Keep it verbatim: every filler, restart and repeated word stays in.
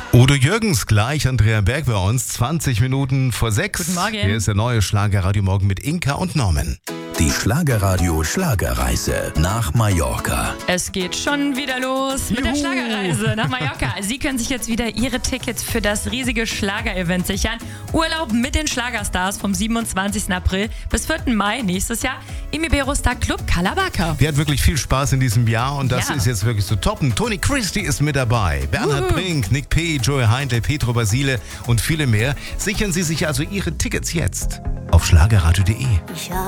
Udo Jürgens, gleich Andrea Berg bei uns, zwanzig Minuten vor sechs. Guten Morgen. Hier ist der neue Schlagerradio Morgen mit Inka und Norman. Die Schlagerradio Schlagerreise nach Mallorca. Es geht schon wieder los mit der Juhu. Schlagerreise nach Mallorca. Sie können sich jetzt wieder Ihre Tickets für das riesige Schlager-Event sichern. Urlaub mit den Schlagerstars vom siebenundzwanzigsten April bis vierten Mai nächstes Jahr im Iberostar Club Cala Vaca. Wir hatten wirklich viel Spaß in diesem Jahr und das Ja. ist jetzt wirklich zu toppen. Toni Christie ist mit dabei, Bernhard Uhu. Brink, Nick P., Joey Heindl, Petro Basile und viele mehr. Sichern Sie sich also Ihre Tickets jetzt auf schlagerradio punkt de. Ich